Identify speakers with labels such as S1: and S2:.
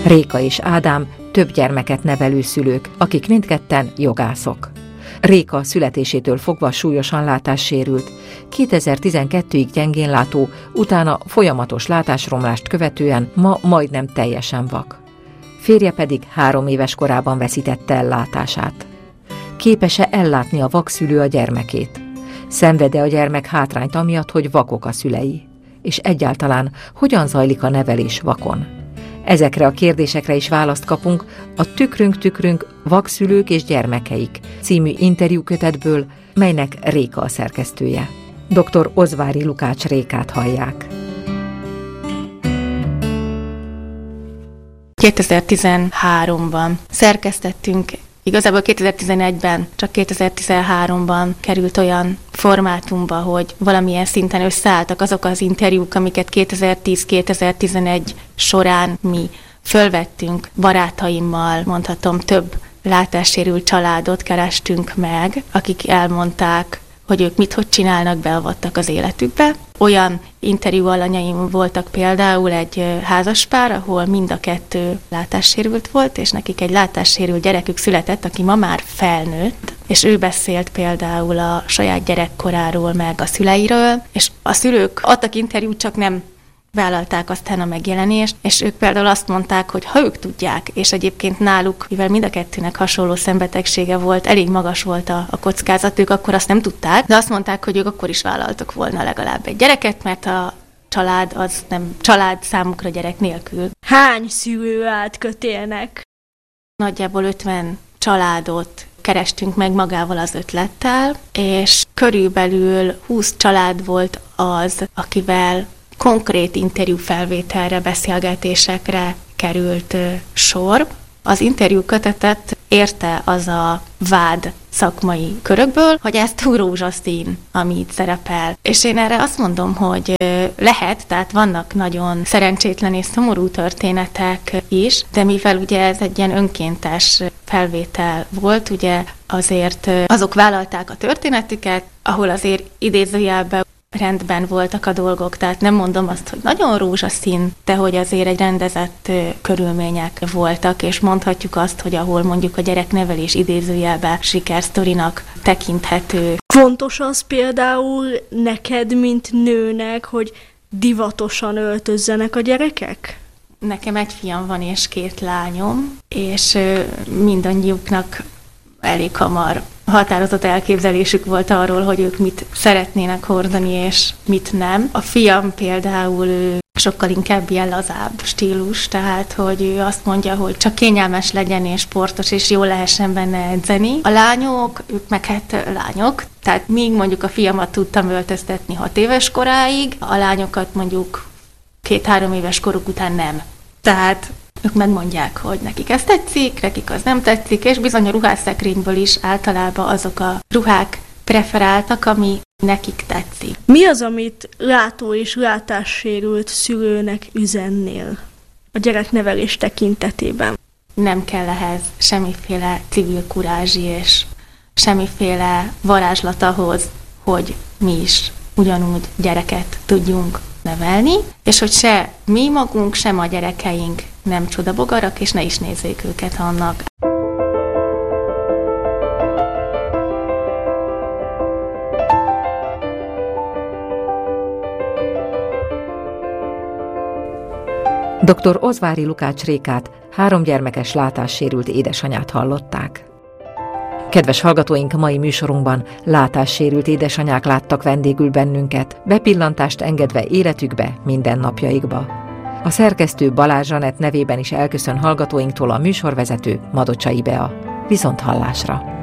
S1: Réka és Ádám több gyermeket nevelő szülők, akik mindketten jogászok. Réka születésétől fogva súlyosan látássérült, 2012-ig gyengénlátó, utána folyamatos látásromlást követően ma majdnem teljesen vak. Férje pedig 3 éves korában veszítette el látását. Képes-e ellátni a vakszülő a gyermekét? Szenved-e a gyermek hátrányt amiatt, hogy vakok a szülei? És egyáltalán hogyan zajlik a nevelés vakon? Ezekre a kérdésekre is választ kapunk a Tükrünk vakszülők és gyermekeik című interjúkötetből, melynek Réka a szerkesztője. Dr. Ozvári Lukács Rékát hallják.
S2: 2013-ban szerkesztettünk, igazából 2011-ben, csak 2013-ban került olyan formátumba, hogy valamilyen szinten összeálltak azok az interjúk, amiket 2010-2011 során mi fölvettünk barátaimmal, mondhatom, több látássérült családot kerestünk meg, akik elmondták, hogy ők hogy csinálnak, beavattak az életükbe. Olyan interjú alanyaim voltak például egy házaspár, ahol mind a kettő látássérült volt, és nekik egy látássérült gyerekük született, aki ma már felnőtt, és ő beszélt például a saját gyerekkoráról, meg a szüleiről, és a szülők adtak interjút, csak nem vállalták aztán a megjelenést, és ők például azt mondták, hogy ha ők tudják, és egyébként náluk, mivel mind a kettőnek hasonló szembetegsége volt, elég magas volt a kockázat, ők akkor azt nem tudták, de azt mondták, hogy ők akkor is vállaltak volna legalább egy gyereket, mert a család az nem család számukra gyerek nélkül.
S3: Hány szülő állt kötélnek?
S2: Nagyjából 50 családot kerestünk meg magával az ötlettel, és körülbelül 20 család volt az, akivel konkrét interjúfelvételre, beszélgetésekre került sor. Az interjúkötetet érte az a vád szakmai körökből, hogy ez túl rózsaszín, ami itt szerepel. És én erre azt mondom, hogy lehet, tehát vannak nagyon szerencsétlen és szomorú történetek is, de mivel ugye ez egy ilyen önkéntes felvétel volt, ugye azért azok vállalták a történetüket, ahol azért idézőjelben rendben voltak a dolgok, tehát nem mondom azt, hogy nagyon rózsaszín, de hogy azért egy rendezett körülmények voltak, és mondhatjuk azt, hogy ahol mondjuk a gyereknevelés idézőjelben sikersztorinak tekinthető.
S3: Fontos az például neked, mint nőnek, hogy divatosan öltözzenek a gyerekek?
S2: Nekem egy fiam van és 2 lányom, és mindannyiuknak elég hamar határozott elképzelésük volt arról, hogy ők mit szeretnének hordani, és mit nem. A fiam például sokkal inkább ilyen lazább stílus, tehát hogy ő azt mondja, hogy csak kényelmes legyen és sportos, és jól lehessen benne edzeni. A lányok, ők meg hát lányok, tehát míg mondjuk a fiamat tudtam öltöztetni 6 éves koráig, a lányokat mondjuk 2-3 éves koruk után nem. Tehát ők megmondják, hogy nekik ez tetszik, nekik az nem tetszik, és bizony a ruhásszekrényből is általában azok a ruhák preferáltak, ami nekik tetszik.
S3: Mi az, amit látó és látássérült szülőnek üzennél a gyereknevelés tekintetében?
S2: Nem kell ehhez semmiféle civil kurázsi és semmiféle varázslat ahhoz, hogy mi is ugyanúgy gyereket tudjunk nevelni, és hogy se mi magunk, sem a gyerekeink nem csodabogarak, és ne is nézzék őket annak.
S1: Dr. Ozvári Lukács Rékát, 3 gyermekes látássérült édesanyát hallották. Kedves hallgatóink, mai műsorunkban látássérült édesanyák láttak vendégül bennünket, bepillantást engedve életükbe, mindennapjaikba. A szerkesztő Balázs Zsanett nevében is elköszön hallgatóinktól a műsorvezető Madocsai Bea. Viszonthallásra!